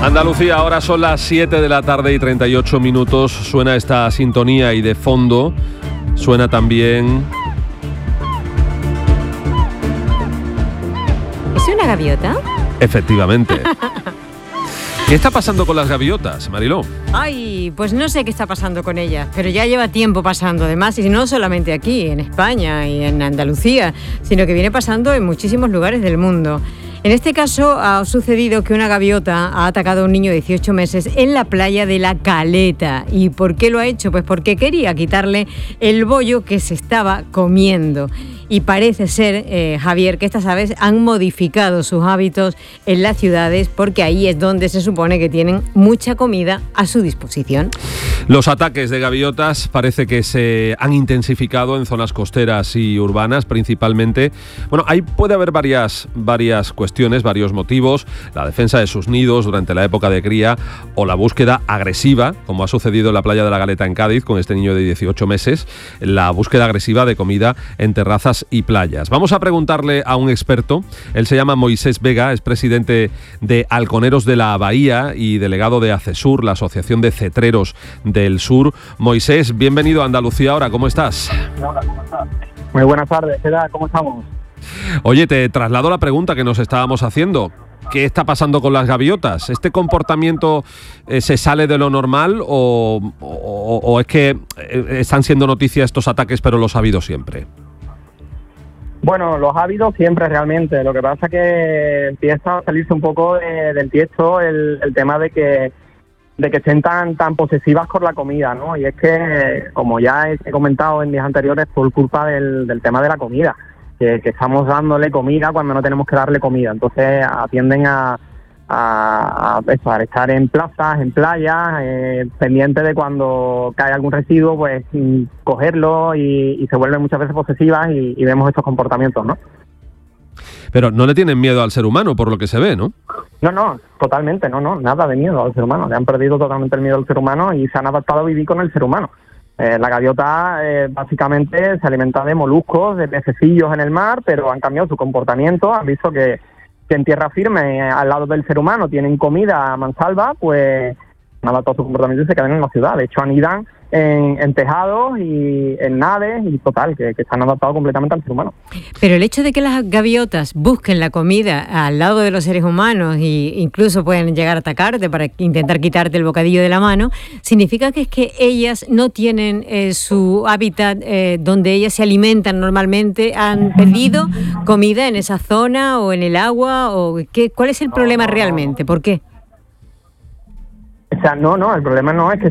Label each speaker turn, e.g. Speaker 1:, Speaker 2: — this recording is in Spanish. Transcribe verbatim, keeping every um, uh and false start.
Speaker 1: Andalucía, ahora son las siete de la tarde y treinta y ocho minutos. Suena esta sintonía y de fondo suena también...
Speaker 2: ¿Es una gaviota?
Speaker 1: Efectivamente. ¿Qué está pasando con las gaviotas, Mariló?
Speaker 2: Ay, pues no sé qué está pasando con ellas, pero ya lleva tiempo pasando, además, y no solamente aquí, en España y en Andalucía, sino que viene pasando en muchísimos lugares del mundo. En este caso ha sucedido que una gaviota ha atacado a un niño de dieciocho meses en la playa de La Caleta. ¿Y por qué lo ha hecho? Pues porque quería quitarle el bollo que se estaba comiendo. Y parece ser, eh, Javier, que estas aves han modificado sus hábitos en las ciudades porque ahí es donde se supone que tienen mucha comida a su disposición.
Speaker 1: Los ataques de gaviotas parece que se han intensificado en zonas costeras y urbanas principalmente. Bueno, ahí puede haber varias, varias cuestiones, varios motivos. La defensa de sus nidos durante la época de cría o la búsqueda agresiva, como ha sucedido en la playa de La Galeta en Cádiz con este niño de dieciocho meses, la búsqueda agresiva de comida en terrazas y playas. Vamos a preguntarle a un experto. Él se llama Moisés Vega, es presidente de Halconeros de la Bahía y delegado de ACESUR, la Asociación de Cetreros del Sur. Moisés, bienvenido a Andalucía Ahora, ¿cómo estás?
Speaker 3: Hola, ¿cómo estás? Muy buenas tardes, ¿qué tal? ¿Cómo estamos?
Speaker 1: Oye, te traslado la pregunta que nos estábamos haciendo. ¿Qué está pasando con las gaviotas? ¿Este comportamiento eh, se sale de lo normal o, o, o es que eh, están siendo noticia estos ataques pero los ha habido siempre?
Speaker 3: Bueno, los ha habido siempre realmente. Lo que pasa es que empieza a salirse un poco de, del tiesto el, el tema de que de que estén tan tan posesivas con la comida, ¿no? Y es que, como ya he comentado en días anteriores, por culpa del, del tema de la comida, que, que estamos dándole comida cuando no tenemos que darle comida. Entonces atienden a, a, a, eso, a estar en plazas, en playas, eh, pendientes de cuando cae algún residuo, pues cogerlo y, y se vuelven muchas veces posesivas y, y vemos estos comportamientos, ¿no?
Speaker 1: Pero no le tienen miedo al ser humano, por lo que se ve, ¿no?
Speaker 3: No, no, totalmente, no, no, nada de miedo al ser humano. Le han perdido totalmente el miedo al ser humano y se han adaptado a vivir con el ser humano. Eh, la gaviota eh, básicamente se alimenta de moluscos, de pececillos en el mar, pero han cambiado su comportamiento, han visto que, que en tierra firme, eh, al lado del ser humano, tienen comida a mansalva, pues han adaptado su comportamiento y se quedan en la ciudad. De hecho, anidan en, en tejados y en naves y total, que, que se han adaptado completamente al ser humano.
Speaker 2: Pero el hecho de que las gaviotas busquen la comida al lado de los seres humanos e incluso pueden llegar a atacarte para intentar quitarte el bocadillo de la mano, significa que es que ellas no tienen eh, su hábitat eh, donde ellas se alimentan normalmente. ¿Han perdido comida en esa zona o en el agua? O qué, ¿cuál es el problema realmente? ¿Por qué?
Speaker 3: O sea, no, no, el problema no es que